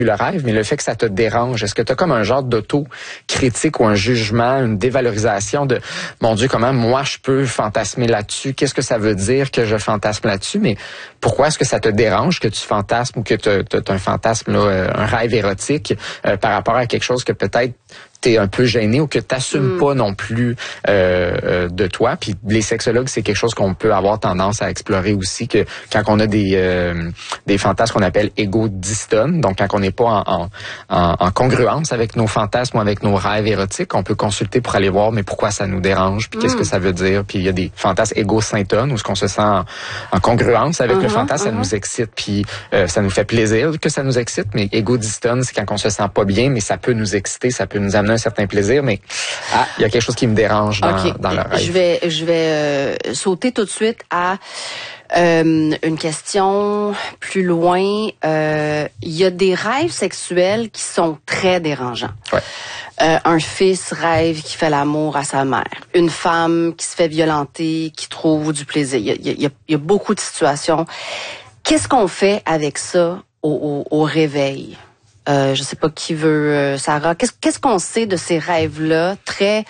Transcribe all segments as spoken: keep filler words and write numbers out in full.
le rêve, mais le fait que ça te dérange. Est-ce que tu as comme un genre d'auto-critique ou un jugement, une dévalorisation de « Mon Dieu, comment moi je peux fantasmer là-dessus? Qu'est-ce que ça veut dire que je fantasme là-dessus? » Mais pourquoi est-ce que ça te dérange que tu fantasmes ou que tu as un fantasme, là, un rêve érotique euh, par rapport à quelque chose que peut-être t'es un peu gêné ou que t'assumes mm. pas non plus euh, euh, de toi. Puis les sexologues, c'est quelque chose qu'on peut avoir tendance à explorer aussi, que quand on a des euh, des fantasmes qu'on appelle égo-dystones, donc quand on n'est pas en, en, en, en congruence avec nos fantasmes ou avec nos rêves érotiques, on peut consulter pour aller voir mais pourquoi ça nous dérange, puis mm. qu'est-ce que ça veut dire. Puis il y a des fantasmes égo-syntones où ce qu'on se sent en, en congruence avec uh-huh, le fantasme, uh-huh. ça nous excite, puis euh, ça nous fait plaisir que ça nous excite. Mais égo-dystone, c'est quand on se sent pas bien, mais ça peut nous exciter, ça peut nous amener un certain plaisir, mais ah, il y a quelque chose qui me dérange dans, okay. dans le rêve. Je vais, je vais euh, sauter tout de suite à euh, une question plus loin. Il euh, y a des rêves sexuels qui sont très dérangeants. Ouais. Euh, un fils rêve qui fait l'amour à sa mère. Une femme qui se fait violenter, qui trouve du plaisir. Il y a, il y a, il y a beaucoup de situations. Qu'est-ce qu'on fait avec ça au, au, au réveil? Euh, je sais pas qui veut, euh, Sarah. Qu'est-ce, qu'est-ce qu'on sait de ces rêves-là très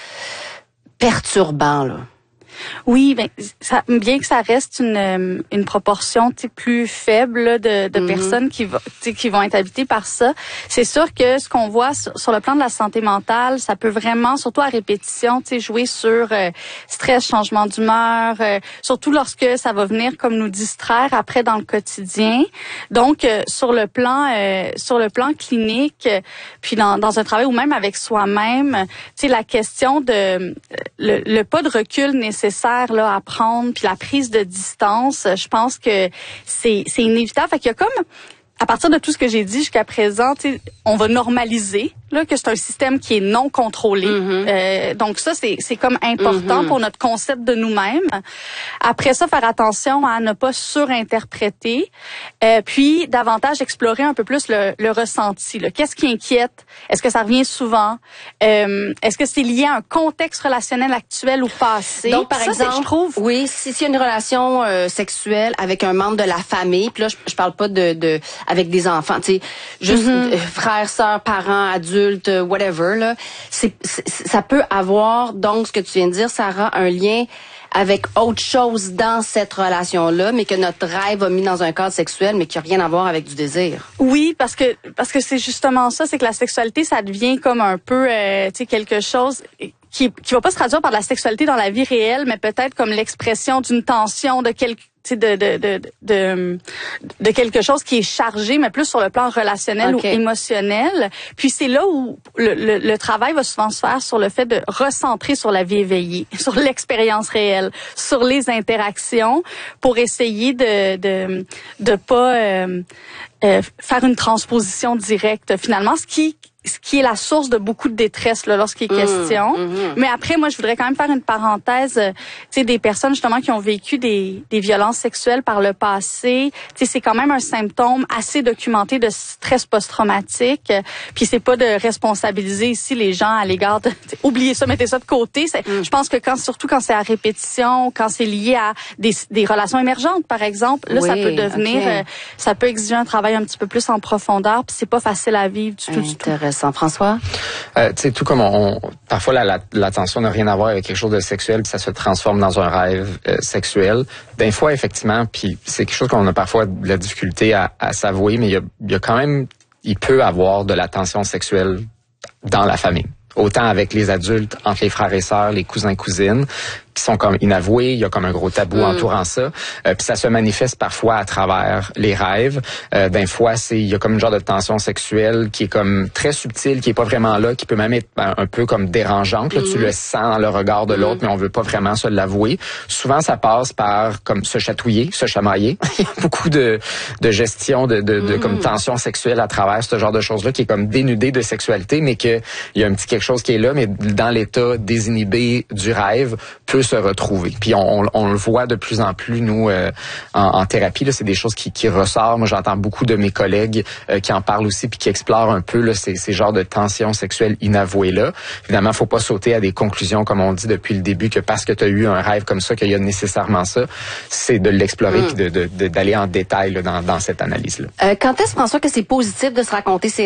perturbants, là? Oui, ben ça, bien que ça reste une une proportion plus faible là, de, de mm-hmm. personnes qui vont qui vont être habitées par ça. C'est sûr que ce qu'on voit sur, sur le plan de la santé mentale, ça peut vraiment, surtout à répétition, jouer sur euh, stress, changement d'humeur, euh, surtout lorsque ça va venir comme nous distraire après dans le quotidien. Donc euh, sur le plan euh, sur le plan clinique, euh, puis dans dans un travail ou même avec soi-même, tu sais la question de euh, le, le pas de recul nécessaire là à prendre, puis la prise de distance, je pense que c'est c'est inévitable. Fait qu'il y a comme, à partir de tout ce que j'ai dit jusqu'à présent, tu sais, on va normaliser là que c'est un système qui est non contrôlé. Mm-hmm. Euh, donc ça, c'est c'est comme important mm-hmm. pour notre concept de nous-mêmes. Après ça, faire attention à ne pas surinterpréter, euh, puis davantage explorer un peu plus le, le ressenti. Là. Qu'est-ce qui inquiète? Est-ce que ça revient souvent? Euh, est-ce que c'est lié à un contexte relationnel actuel ou passé? Donc, par ça, exemple, je trouve... oui, si s'il y a une relation euh, sexuelle avec un membre de la famille, puis là, je, je parle pas de, de avec des enfants, tu sais, juste mm-hmm. frères, sœurs, parents, adultes, whatever, là, c'est, c'est, ça peut avoir, donc, ce que tu viens de dire, Sarah, un lien avec autre chose dans cette relation-là, mais que notre rêve a mis dans un cadre sexuel, mais qui n'a rien à voir avec du désir. Oui, parce que parce que c'est justement ça, c'est que la sexualité, ça devient comme un peu, euh, tu sais, quelque chose qui qui va pas se traduire par de la sexualité dans la vie réelle, mais peut-être comme l'expression d'une tension, de quelque De, de, de, de, de quelque chose qui est chargé, mais plus sur le plan relationnel okay. ou émotionnel. Puis c'est là où le, le, le travail va souvent se faire sur le fait de recentrer sur la vie éveillée, sur l'expérience réelle, sur les interactions, pour essayer de de de pas euh, euh, faire une transposition directe. Finalement, ce qui ce qui est la source de beaucoup de détresse là, lorsqu'il est question. Mmh, mmh. Mais après, moi, je voudrais quand même faire une parenthèse. Euh, tu sais, des personnes justement qui ont vécu des, des violences sexuelles par le passé. Tu sais, c'est quand même un symptôme assez documenté de stress post-traumatique. Euh, puis c'est pas de responsabiliser ici les gens à l'égard de oubliez ça, mettez ça de côté. C'est, mmh. Je pense que quand, surtout quand c'est à répétition, quand c'est lié à des, des relations émergentes, par exemple, là, oui, ça peut devenir, okay. euh, ça peut exiger un travail un petit peu plus en profondeur. Puis c'est pas facile à vivre du tout, du tout. François? Euh, tu sais, tout comme on, on parfois la, la, l'attention n'a rien à voir avec quelque chose de sexuel, puis ça se transforme dans un rêve euh, sexuel. Des fois, effectivement, puis c'est quelque chose qu'on a parfois de la difficulté à, à s'avouer, mais il y a, il y a quand même, il peut avoir de l'attention sexuelle dans la famille. Autant avec les adultes, entre les frères et sœurs, les cousins, cousines, qui sont comme inavoués, il y a comme un gros tabou mm. entourant ça. Euh, puis ça se manifeste parfois à travers les rêves. Euh, des fois, c'est il y a comme une genre de tension sexuelle qui est comme très subtile, qui est pas vraiment là, qui peut même être un, un peu comme dérangeante. Là, mm. tu le sens dans le regard de l'autre, mm. mais on veut pas vraiment se l'avouer. Souvent, ça passe par comme se chatouiller, se chamailler. Il y a beaucoup de, de gestion de, de, de mm. comme tension sexuelle à travers ce genre de choses-là, qui est comme dénudé de sexualité, mais que il y a un petit quelque chose qui est là, mais dans l'état désinhibé du rêve, peut se retrouver. Puis on, on, on le voit de plus en plus, nous, euh, en, en thérapie, là, c'est des choses qui, qui ressortent. Moi, j'entends beaucoup de mes collègues euh, qui en parlent aussi, puis qui explorent un peu là, ces, ces genres de tensions sexuelles inavouées-là. Évidemment, faut pas sauter à des conclusions, comme on dit depuis le début, que parce que tu as eu un rêve comme ça, qu'il y a nécessairement ça. C'est de l'explorer, mmh. puis de, de, de, d'aller en détail là, dans, dans cette analyse-là. Euh, quand est-ce, François, que c'est positif de se raconter ces